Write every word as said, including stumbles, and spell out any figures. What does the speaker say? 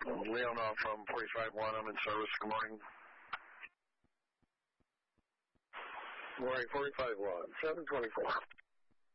Leonov from forty-five one, I'm in service. Good morning. Good morning, forty-five one, seven twenty-four.